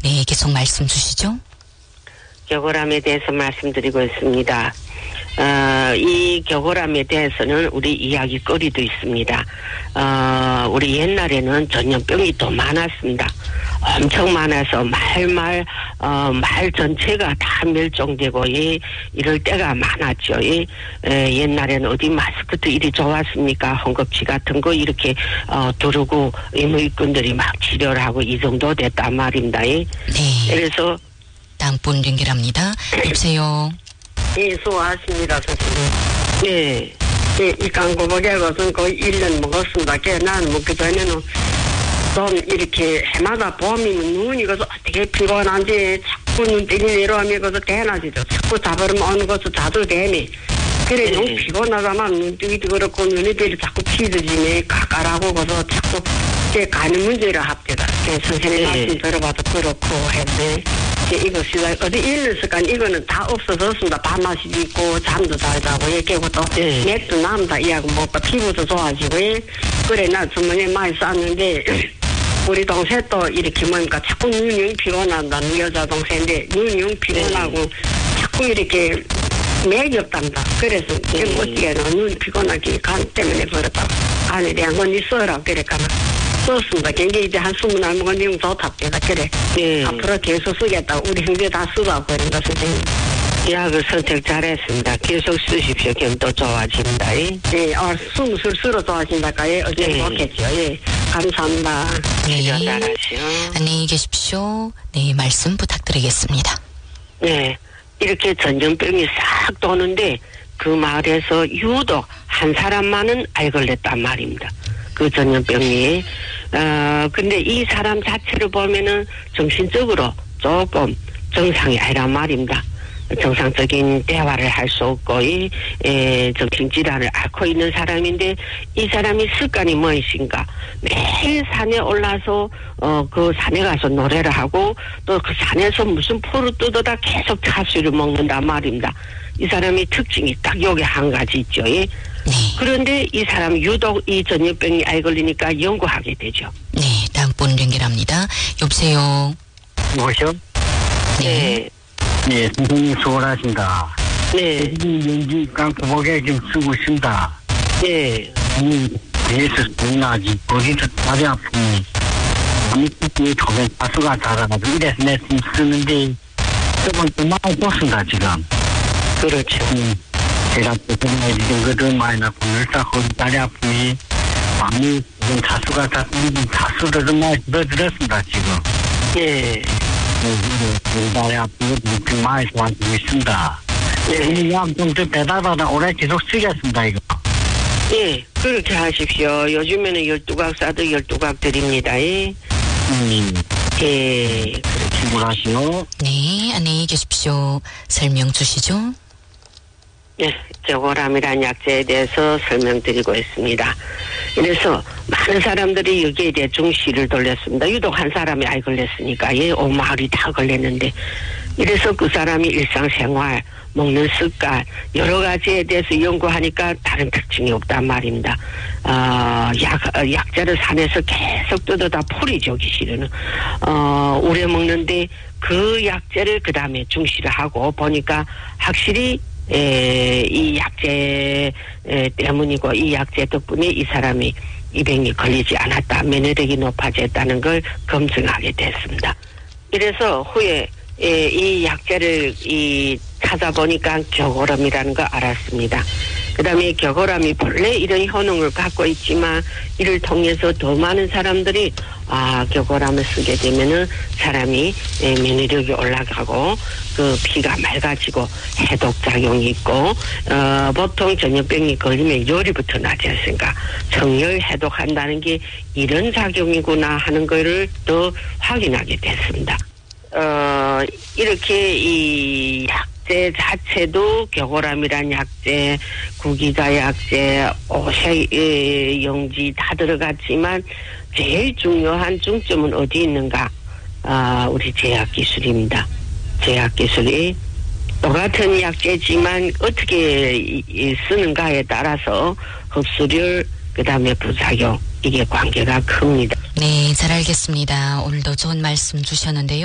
네, 계속 말씀 주시죠. 격월암에 대해서 말씀드리고 있습니다. 이 격월암에 대해서는 우리 이야기거리도 있습니다. 우리 옛날에는 전염병이 더 많았습니다. 엄청 많아서 말 전체가 다 멸종되고 이럴 때가 많았죠. 옛날에는 어디 마스크도 이리 좋았습니까? 헝겊치 같은 거 이렇게 두르고 이무익군들이 막 치료를 하고 이 정도 됐단 말입니다. 네. 그래서 다음 분 연결합니다. 여보세요. 예, 수고하십니다, 선생님. 네. 예, 이 광고보게 것은 거의 1년 먹었습니다. 나는 먹기 전에는 좀 이렇게 해마다 봄이면 눈이 그래서 어떻게 피곤한지 자꾸 눈뜨기 내려오면 그래서 대낮이죠. 자꾸 자버리면 어느 것도 자도 되네. 그래, 너무 피곤하다만 눈뜨기도 그렇고 눈이 별이 자꾸 피드지네. 까까라고 그래서 자꾸 가는 문제를 합니다. 선생님 말씀 들어봐도 그렇고 했네. 이것이 어디 일렀을까? 이거는 다 없어졌습니다. 밥맛이 있고 잠도 잘 자고 깨고 또 맥도 남다 이하고 먹고 피부도 좋아지고 그래 나 주머니에 많이 쌌는데 우리 동생도 이렇게 뭐니까 자꾸 눈이 피곤한다는 여자 동생인데 눈이 피곤하고 자꾸 이렇게 맥이 없답니다. 그래서 어떻게 눈이 피곤하기 간 때문에 그렇다고 간에 대한 건 있어라 그랬잖아. 썼습니다. 굉장히 이제 한 20알 먹은 좋답니다. 그래. 앞으로 계속 쓰겠다. 우리 형제 다 쓰라고 그런다, 선생님. 약을 선택 잘했습니다. 계속 쓰십시오. 그럼 또 좋아집니다. 예, 스스로 좋아진다까, 예, 어제 좋겠죠. 예, 감사합니다. 치료 잘하시오. 안녕히 계십시오. 네, 말씀 부탁드리겠습니다. 네. 이렇게 전염병이 싹 도는데 그 마을에서 유독 한 사람만은 알 걸렸단 말입니다. 그 전염병이. 근데 이 사람 자체를 보면은 정신적으로 조금 정상이 아니란 말입니다. 정상적인 대화를 할 수 없고, 정신질환을 앓고 있는 사람인데, 이 사람이 습관이 무엇인가? 매일 산에 올라서, 그 산에 가서 노래를 하고, 또 그 산에서 무슨 풀을 뜯어다 계속 차수를 먹는단 말입니다. 이 사람이 특징이 딱 여기 한 가지 있죠. 예? 네. 그런데 이 사람 유독 이 전염병이 알 걸리니까 연구하게 되죠. 네, 다음 분 연결합니다. 여보세요. 여보세요? 네. 네, 선생님 수고하십니다. 네. 연지 깡구보게 좀 쓰고 있습니다. 네. 그래서 나지 거기서 다리 아프니 아무 뜻이 조금 가수가 달아가지고 이래서 내 쓰는데 조금 더 많이 좋습니다 지금. 그렇죠. 제가 지금 그도 많이 낳고 늘상 거기 다리 아프니 마음이 지금 가수가 다 가수를 좀 많이 들었습니다 지금. 네. 다리 아프고 좀 많이 좋아지고 있습니다. 네. 약좀 배달받아 오래 계속 쓰겠습니다 이거. 예, 그렇게 하십시오. 요즘에는 12각 싸도 12각 드립니다. 예. 예, 그렇게 수고하시오. 네, 안녕히 계십시오. 설명 주시죠. 네, 격월암이라는 약제에 대해서 설명드리고 있습니다. 그래서 많은 사람들이 여기에 대해 중시를 돌렸습니다. 유독 한 사람이 알 걸렸으니까, 온 마을이 다 걸렸는데. 이래서 그 사람이 일상생활, 먹는 습관, 여러 가지에 대해서 연구하니까 다른 특징이 없단 말입니다. 약재를 산에서 계속 뜯어다 풀이 저기 실은, 오래 먹는데 그 약재를 그 다음에 중시를 하고 보니까 확실히 이 약재 때문이고 이 약재 덕분에 이 사람이 이 병이 걸리지 않았다. 면역력이 높아졌다는 걸 검증하게 됐습니다. 이래서 후에 이 약재를 찾아보니까 격월암이라는 걸 알았습니다. 그 다음에 격월암이 본래 이런 효능을 갖고 있지만 이를 통해서 더 많은 사람들이 격월암을 쓰게 되면은 사람이 면역력이 올라가고 그 피가 맑아지고 해독작용이 있고 보통 전염병이 걸리면 열이부터 나지 않습니까? 정열 해독한다는 게 이런 작용이구나 하는 거를 더 확인하게 됐습니다. 이렇게 이 약재 자체도 격월암이란 약재, 구기자 약재, 오색 용지 다 들어갔지만 제일 중요한 중점은 어디 있는가? 우리 제약 기술입니다. 제약 기술이 똑같은 약재지만 어떻게 쓰는가에 따라서 흡수율, 그 다음에 부작용, 이게 관계가 큽니다. 네, 잘 알겠습니다. 오늘도 좋은 말씀 주셨는데요.